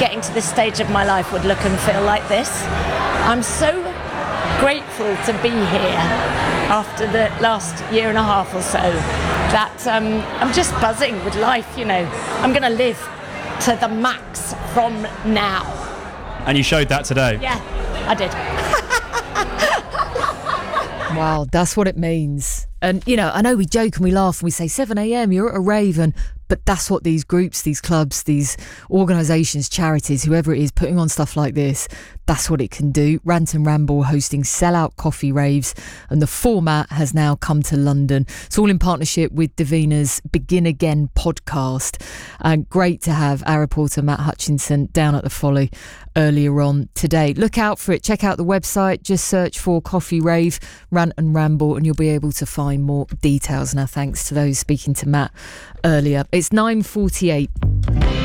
getting to this stage of my life would look and feel like this. I'm so grateful to be here after the last year and a half or so that I'm just buzzing with life, you know. I'm going to live to the max from now. And you showed that today. Yeah, I did. Wow, that's what it means. And, you know, I know we joke and we laugh and we say 7 a.m, you're at a rave, but that's what these groups, these clubs, these organisations, charities, whoever it is, putting on stuff like this, that's what it can do. Rant and Ramble hosting sellout coffee raves, and the format has now come to London. It's all in partnership with Davina's Begin Again podcast. And great to have our reporter Matt Hutchinson down at the Folly earlier on today. Look out for it. Check out the website. Just search for Coffee Rave, Rant and Ramble, and you'll be able to find more details. Now, thanks to those speaking to Matt earlier. It's 9:48.